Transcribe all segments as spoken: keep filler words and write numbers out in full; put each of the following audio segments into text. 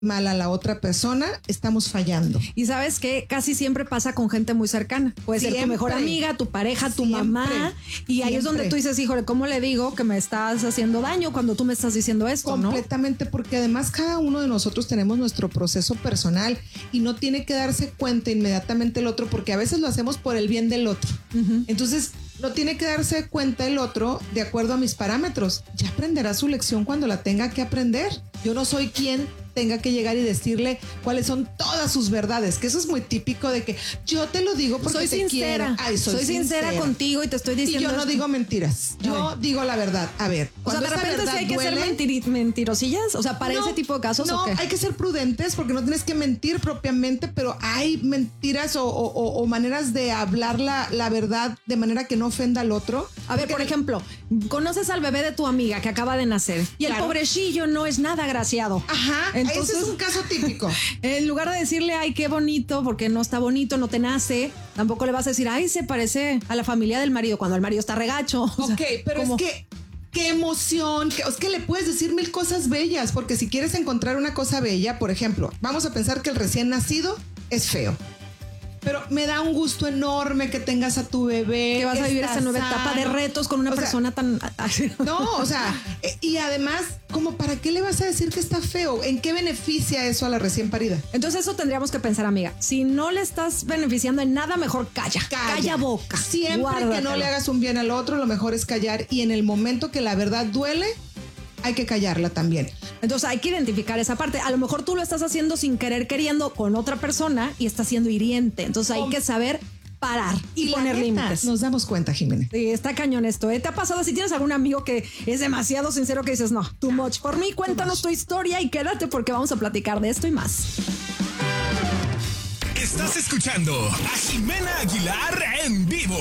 mal a la otra persona, estamos fallando. Y sabes que casi siempre pasa con gente muy cercana. Puede siempre ser tu mejor amiga, tu pareja, tu siempre, mamá. Y siempre. Ahí es donde tú dices, híjole, ¿cómo le digo que me estás haciendo daño cuando tú me estás diciendo esto? Completamente, ¿no? Porque además cada uno de nosotros tenemos nuestro proceso personal y no tiene que darse cuenta inmediatamente el otro, porque a veces lo hacemos por el bien del otro. Uh-huh. Entonces, no tiene que darse cuenta el otro de acuerdo a mis parámetros. Ya aprenderá su lección cuando la tenga que aprender. Yo no soy quien tenga que llegar y decirle cuáles son todas sus verdades, que eso es muy típico de que yo te lo digo porque soy te sincera. quiero. Ay, soy, soy sincera, sincera contigo y te estoy diciendo. Y yo no esto. digo mentiras. Yo Ay. digo la verdad. A ver, o sea, de repente sí hay que duele, ser mentir- mentirosillas, o sea, para no, ese tipo de casos. No, ¿o qué? Hay que ser prudentes porque no tienes que mentir propiamente, pero hay mentiras o, o, o maneras de hablar la, la verdad de manera que no ofenda al otro. A ver, por ejemplo, conoces al bebé de tu amiga que acaba de nacer y claro. el pobrecillo no es nada agraciado. Ajá, entonces ese es un caso típico. En lugar de decirle, ay, qué bonito, porque no está bonito, no te nace, tampoco le vas a decir, ay, se parece a la familia del marido cuando el marido está regacho. Ok, o sea, pero ¿cómo? Es que qué emoción, que, es que le puedes decir mil cosas bellas, porque si quieres encontrar una cosa bella, por ejemplo, vamos a pensar que el recién nacido es feo. Pero me da un gusto enorme que tengas a tu bebé. Que vas a vivir esa nueva etapa de retos con una o persona sea, tan... No, o sea, y además, como para qué le vas a decir que está feo? ¿En qué beneficia eso a la recién parida? Entonces eso tendríamos que pensar, amiga. Si no le estás beneficiando en nada, mejor calla. Calla, calla boca. Siempre Guárdatelo. Que no le hagas un bien al otro, lo mejor es callar. Y en el momento que la verdad duele, hay que callarla también. Entonces hay que identificar esa parte. A lo mejor tú lo estás haciendo sin querer queriendo con otra persona y está siendo hiriente. Entonces hay que saber parar y, y poner límites. Nos damos cuenta, Jimena. Sí, está cañón esto. ¿eh? ¿Te ha pasado si tienes algún amigo que es demasiado sincero que dices, no, too much? Por mí, cuéntanos tu historia y quédate porque vamos a platicar de esto y más. Estás escuchando a Jimena Aguilar en vivo.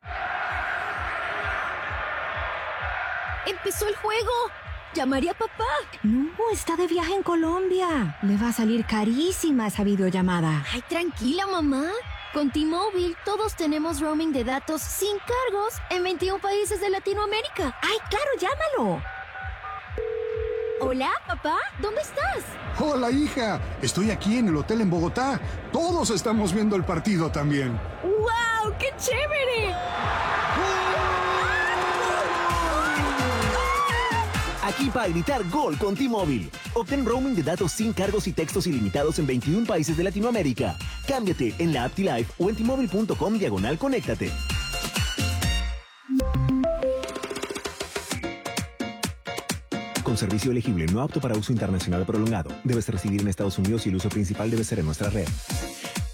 Empezó el juego. ¿Llamaría a papá? No, está de viaje en Colombia. Le va a salir carísima esa videollamada. Ay, tranquila, mamá. Con T-Mobile todos tenemos roaming de datos sin cargos en veintiún países de Latinoamérica. ¡Ay, claro, llámalo! Hola, papá, ¿dónde estás? Hola, hija. Estoy aquí en el hotel en Bogotá. Todos estamos viendo el partido también. ¡Wow! ¡Qué chévere! Aquí para gritar gol con T-Mobile. Obtén roaming de datos sin cargos y textos ilimitados en veintiún países de Latinoamérica. Cámbiate en la app T-Life o en T-Mobile punto com diagonal conéctate. Con servicio elegible no apto para uso internacional prolongado. Debes residir en Estados Unidos y el uso principal debe ser en nuestra red.